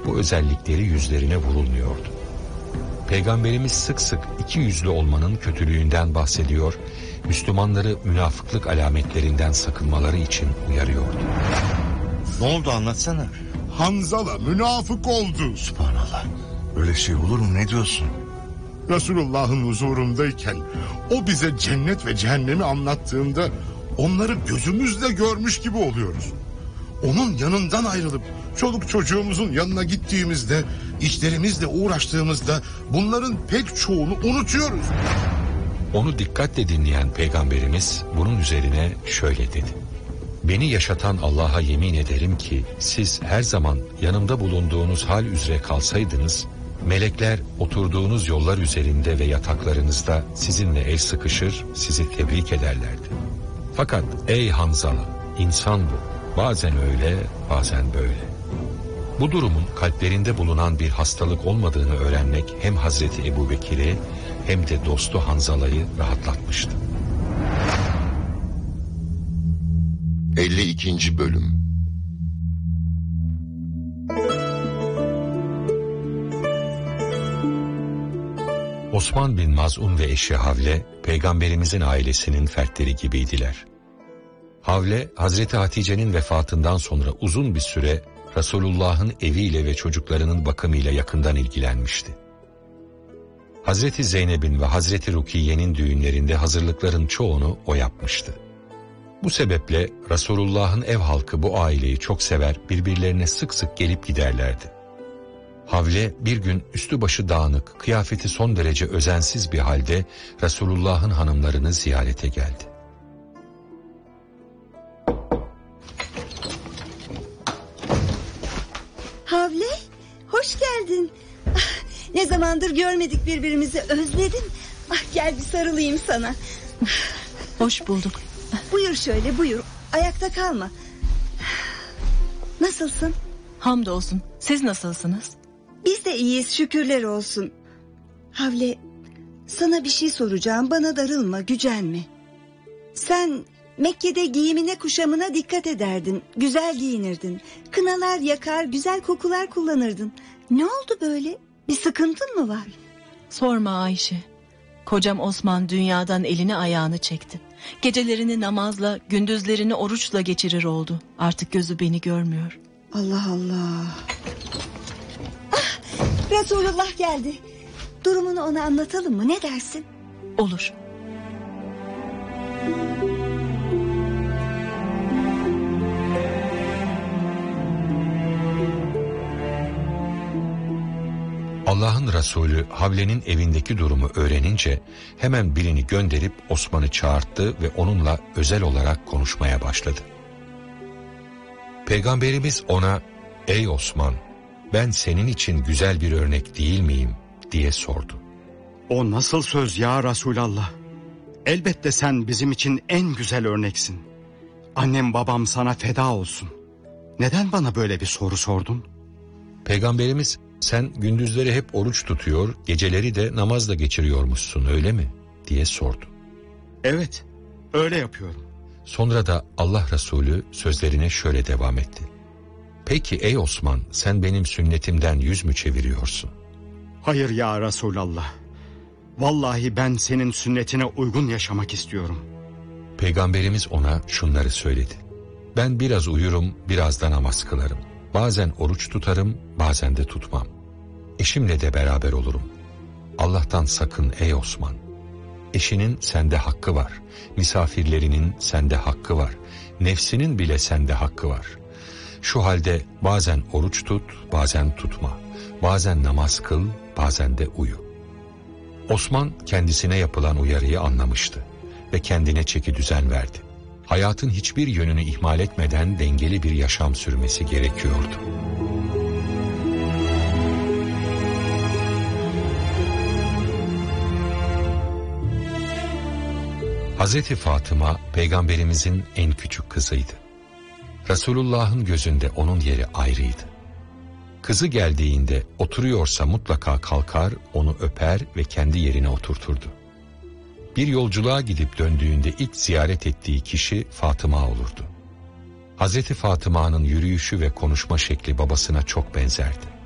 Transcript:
bu özellikleri yüzlerine vurulmuyordu. Peygamberimiz sık sık iki yüzlü olmanın kötülüğünden bahsediyor, Müslümanları münafıklık alametlerinden sakınmaları için uyarıyordu. Ne oldu, anlatsana. Hanzala münafık oldu. Subhanallah. Öyle şey olur mu, ne diyorsun? Resulullah'ın huzurundayken o bize cennet ve cehennemi anlattığında onları gözümüzle görmüş gibi oluyoruz. Onun yanından ayrılıp çoluk çocuğumuzun yanına gittiğimizde, işlerimizle uğraştığımızda bunların pek çoğunu unutuyoruz. Onu dikkatle dinleyen Peygamberimiz bunun üzerine şöyle dedi: "Beni yaşatan Allah'a yemin ederim ki siz her zaman yanımda bulunduğunuz hal üzere kalsaydınız, melekler oturduğunuz yollar üzerinde ve yataklarınızda sizinle el sıkışır, sizi tebrik ederlerdi. Fakat ey Hanzala, insan bu. Bazen öyle, bazen böyle." Bu durumun kalplerinde bulunan bir hastalık olmadığını öğrenmek hem Hazreti Ebubekir'i hem de dostu Hanzala'yı rahatlatmıştı. 52. Bölüm. Osman bin Maz'un ve eşi Havle, Peygamberimizin ailesinin fertleri gibiydiler. Havle, Hazreti Hatice'nin vefatından sonra uzun bir süre Resulullah'ın eviyle ve çocuklarının bakımıyla yakından ilgilenmişti. Hazreti Zeynep'in ve Hazreti Rukiye'nin düğünlerinde hazırlıkların çoğunu o yapmıştı. Bu sebeple Resulullah'ın ev halkı bu aileyi çok sever, birbirlerine sık sık gelip giderlerdi. Havle bir gün üstü başı dağınık, kıyafeti son derece özensiz bir halde Resulullah'ın hanımlarını ziyarete geldi. Havle, hoş geldin. Ne zamandır görmedik birbirimizi, özledim. Gel bir sarılayım sana. Hoş bulduk. Buyur şöyle, buyur. Ayakta kalma. Nasılsın? Hamdolsun. Siz nasılsınız? Biz de iyiyiz, şükürler olsun. Havle, sana bir şey soracağım, bana darılma, gücenme. Sen Mekke'de giyimine kuşamına dikkat ederdin, güzel giyinirdin. Kınalar yakar, güzel kokular kullanırdın. Ne oldu böyle? Bir sıkıntın mı var? Sorma Ayşe. Kocam Osman dünyadan elini ayağını çekti. Gecelerini namazla, gündüzlerini oruçla geçirir oldu. Artık gözü beni görmüyor. Allah Allah. Resulullah geldi. Durumunu ona anlatalım mı? Ne dersin? Olur. Allah'ın Resulü Havle'nin evindeki durumu öğrenince hemen birini gönderip Osman'ı çağırttı ve onunla özel olarak konuşmaya başladı. Peygamberimiz ona "Ey Osman, ben senin için güzel bir örnek değil miyim?" diye sordu. O nasıl söz ya Resulallah? Elbette sen bizim için en güzel örneksin. Annem babam sana feda olsun. Neden bana böyle bir soru sordun? Peygamberimiz, "Sen gündüzleri hep oruç tutuyor, geceleri de namazla geçiriyormuşsun, öyle mi?" diye sordu. Evet, öyle yapıyorum. Sonra da Allah Resulü sözlerine şöyle devam etti. "Peki ey Osman, sen benim sünnetimden yüz mü çeviriyorsun?" Hayır ya Resulallah. Vallahi ben senin sünnetine uygun yaşamak istiyorum. Peygamberimiz ona şunları söyledi. "Ben biraz uyurum, biraz da namaz kılarım. Bazen oruç tutarım, bazen de tutmam. Eşimle de beraber olurum. Allah'tan sakın ey Osman. Eşinin sende hakkı var. Misafirlerinin sende hakkı var. Nefsinin bile sende hakkı var. Şu halde bazen oruç tut, bazen tutma. Bazen namaz kıl, bazen de uyu." Osman kendisine yapılan uyarıyı anlamıştı ve kendine çekidüzen verdi. Hayatın hiçbir yönünü ihmal etmeden dengeli bir yaşam sürmesi gerekiyordu. Hazreti Fatıma Peygamberimizin en küçük kızıydı. Resulullah'ın gözünde onun yeri ayrıydı. Kızı geldiğinde oturuyorsa mutlaka kalkar, onu öper ve kendi yerine oturturdu. Bir yolculuğa gidip döndüğünde ilk ziyaret ettiği kişi Fatıma olurdu. Hazreti Fatıma'nın yürüyüşü ve konuşma şekli babasına çok benzerdi.